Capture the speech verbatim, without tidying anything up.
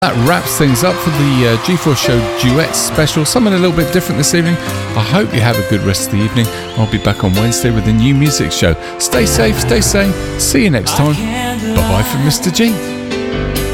That wraps things up for the uh, G four Show Duet Special. Something a little bit different this evening. I hope you have a good rest of the evening. I'll be back on Wednesday with a new music show. Stay safe, stay sane. See you next time. Bye-bye from Mister G.